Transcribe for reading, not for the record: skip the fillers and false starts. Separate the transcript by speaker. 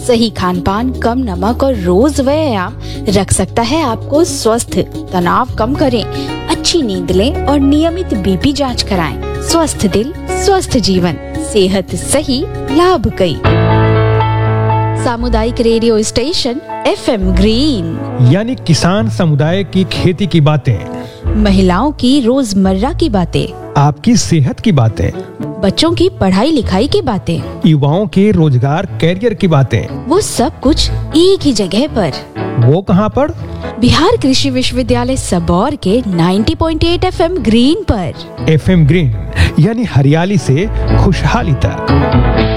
Speaker 1: सही खान पान, कम नमक और रोज व्यायाम रख सकता है आपको स्वस्थ। तनाव कम करें, अच्छी नींद लें और नियमित बीपी जांच कराएं। स्वस्थ दिल, स्वस्थ जीवन, सेहत सही, लाभ कई। सामुदायिक रेडियो स्टेशन FM ग्रीन,
Speaker 2: यानी किसान समुदाय की खेती की बातें,
Speaker 1: महिलाओं की रोजमर्रा की बातें,
Speaker 2: आपकी सेहत की बातें,
Speaker 1: बच्चों की पढ़ाई लिखाई की बातें,
Speaker 2: युवाओं के रोजगार कैरियर की बातें,
Speaker 1: वो सब कुछ एक ही जगह पर।
Speaker 2: वो कहाँ पर?
Speaker 1: बिहार कृषि विश्वविद्यालय सबौर के 90.8 FM ग्रीन पर।
Speaker 2: FM ग्रीन, यानी हरियाली से खुशहाली तक।